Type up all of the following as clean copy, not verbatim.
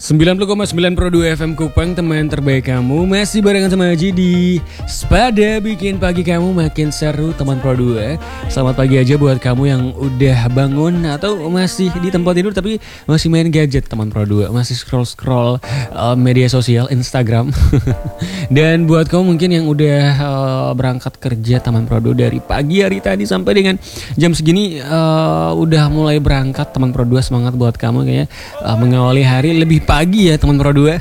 90,9 Pro 2 FM Kupang, teman terbaik kamu. Masih barengan sama Aji di Spada, bikin pagi kamu makin seru, teman Pro 2. Selamat pagi aja buat kamu yang udah bangun atau masih di tempat tidur tapi masih main gadget, teman Pro 2. Masih scroll-scroll media sosial, Instagram. Dan buat kamu mungkin yang udah berangkat kerja, teman Pro 2, dari pagi hari tadi sampai dengan jam segini udah mulai berangkat, teman Pro 2. Semangat buat kamu kayaknya mengawali hari lebih pagi ya, teman Pro 2.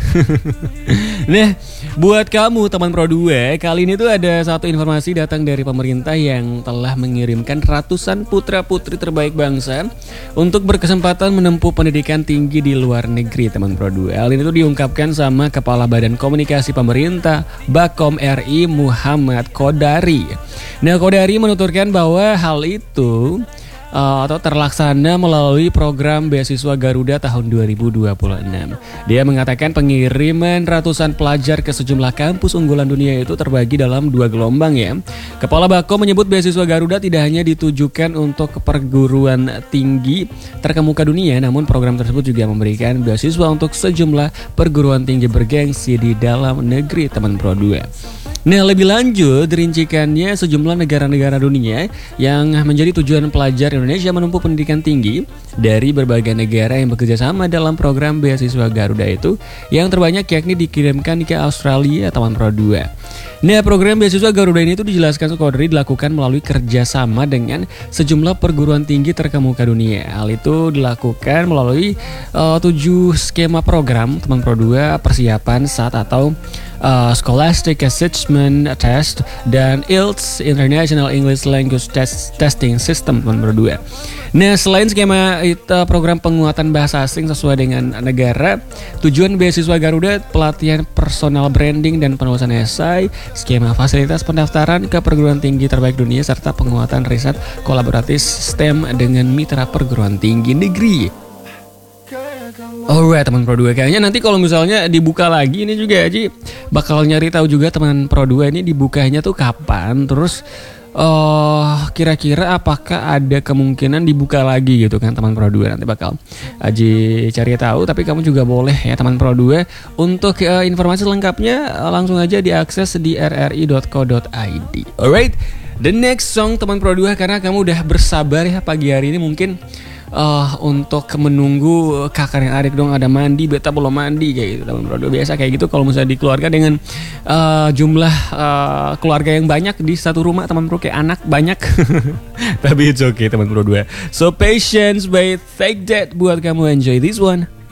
Nah, buat kamu teman Pro 2, kali ini tuh ada satu informasi datang dari pemerintah yang telah mengirimkan ratusan putra-putri terbaik bangsa untuk berkesempatan menempuh pendidikan tinggi di luar negeri, teman Pro 2. Hal ini tuh diungkapkan sama Kepala Badan Komunikasi Pemerintah Bakom RI Muhammad Kodari. Nah, Kodari menuturkan bahwa hal itu atau terlaksana melalui program beasiswa Garuda tahun 2026. Dia mengatakan pengiriman ratusan pelajar ke sejumlah kampus unggulan dunia itu terbagi dalam 2 gelombang ya. Kepala Bako menyebut beasiswa Garuda tidak hanya ditujukan untuk perguruan tinggi terkemuka dunia, namun program tersebut juga memberikan beasiswa untuk sejumlah perguruan tinggi bergengsi di dalam negeri, teman Pro 2. Nah, lebih lanjut dirincikannya sejumlah negara-negara dunia yang menjadi tujuan pelajar Indonesia menempuh pendidikan tinggi dari berbagai negara yang bekerja sama dalam program beasiswa Garuda itu, yang terbanyak yakni dikirimkan ke Australia, teman Pro 2. Nah, program beasiswa Garuda ini tuh dijelaskan Kodri dilakukan melalui kerjasama dengan sejumlah perguruan tinggi terkemuka dunia. Hal itu dilakukan melalui 7 skema program, teman Pro 2, persiapan saat atau Scholastic Assessment Test dan IELTS International English Language Testing System, teman Pro 2. Nah, selain skema itu program penguatan bahasa asing sesuai dengan negara, tujuan beasiswa Garuda pelatihan personal branding dan penulisan esai, skema fasilitas pendaftaran ke perguruan tinggi terbaik dunia, serta penguatan riset kolaboratif STEM dengan mitra perguruan tinggi negeri. Alright, teman Pro 2, kayaknya nanti kalau misalnya dibuka lagi ini juga Aji bakal nyari tahu juga, teman Pro 2, ini dibukanya tuh kapan, terus kira-kira apakah ada kemungkinan dibuka lagi gitu kan, teman Pro 2. Nanti bakal Aji cari tahu, tapi kamu juga boleh ya, teman Pro 2, untuk informasi lengkapnya langsung aja diakses di rri.co.id. Alright, the next song, teman Pro 2, karena kamu udah bersabar ya pagi hari ini mungkin untuk menunggu kakak dan adik dong ada mandi, beta belum mandi kayak gitu, teman Pro 2. Biasa kayak gitu kalau misalnya di keluarga dengan jumlah keluarga yang banyak di satu rumah, teman Pro, kayak anak banyak. Tapi it's okay, teman Pro 2. So patience by Take That buat kamu, enjoy this one.